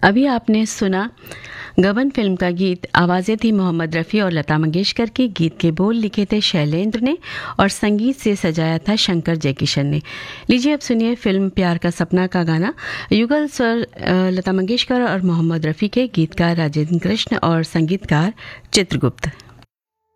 अभी आपने सुना गबन फिल्म का गीत। आवाज़ें थी मोहम्मद रफ़ी और लता मंगेशकर की। गीत के बोल लिखे थे शैलेंद्र ने और संगीत से सजाया था शंकर जयकिशन ने। लीजिए अब सुनिए फिल्म प्यार का सपना का गाना। युगल स्वर लता मंगेशकर और मोहम्मद रफ़ी के, गीतकार राजेंद्र कृष्ण और संगीतकार चित्रगुप्त।